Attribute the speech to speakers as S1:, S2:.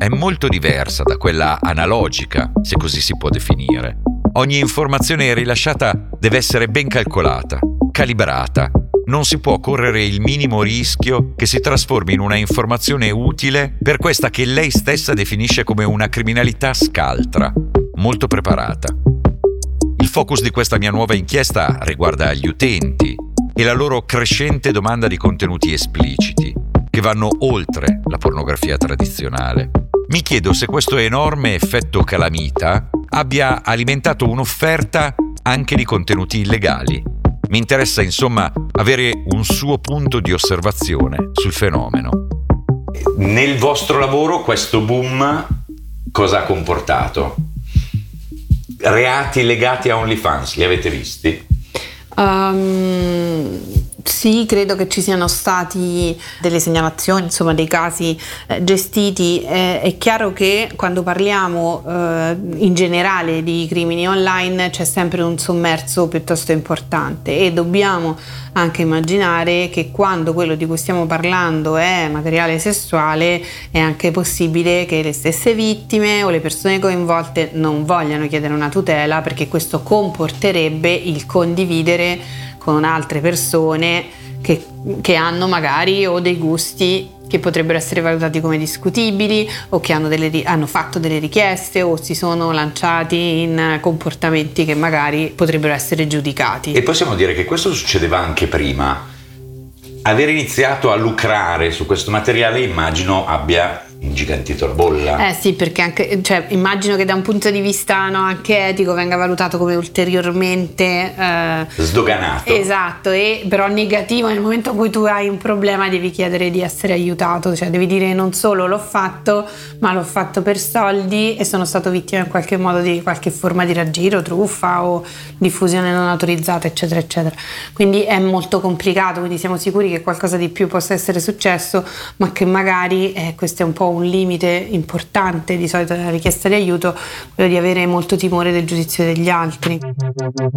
S1: è molto diversa da quella analogica, se così si può definire. Ogni informazione rilasciata deve essere ben calcolata, calibrata. Non si può correre il minimo rischio che si trasformi in una informazione utile per questa che lei stessa definisce come una criminalità scaltra, molto preparata. Il focus di questa mia nuova inchiesta riguarda gli utenti e la loro crescente domanda di contenuti espliciti, che vanno oltre la pornografia tradizionale. Mi chiedo se questo enorme effetto calamita abbia alimentato un'offerta anche di contenuti illegali. Mi interessa, insomma, avere un suo punto di osservazione sul fenomeno.
S2: Nel vostro lavoro questo boom cosa ha comportato? Reati legati a OnlyFans, li avete visti?
S3: Sì, credo che ci siano stati delle segnalazioni, insomma dei casi gestiti. È chiaro che quando parliamo in generale di crimini online c'è sempre un sommerso piuttosto importante e dobbiamo anche immaginare che quando quello di cui stiamo parlando è materiale sessuale è anche possibile che le stesse vittime o le persone coinvolte non vogliano chiedere una tutela, perché questo comporterebbe il condividere con altre persone che hanno magari o dei gusti che potrebbero essere valutati come discutibili, o che hanno fatto delle richieste o si sono lanciati in comportamenti che magari potrebbero essere giudicati.
S2: E possiamo dire che questo succedeva anche prima. Aver iniziato a lucrare su questo materiale immagino abbia ingigantito la bolla.
S3: Sì, perché anche, immagino che da un punto di vista anche etico venga valutato come ulteriormente
S2: sdoganato.
S3: Esatto, e però negativo. Nel momento in cui tu hai un problema devi chiedere di essere aiutato, cioè devi dire non solo l'ho fatto, ma l'ho fatto per soldi e sono stato vittima in qualche modo di qualche forma di raggiro, truffa o diffusione non autorizzata, eccetera eccetera. Quindi è molto complicato, quindi siamo sicuri che qualcosa di più possa essere successo, ma che magari questo è un po' un limite importante di solito nella richiesta di aiuto, quello di avere molto timore del giudizio degli altri.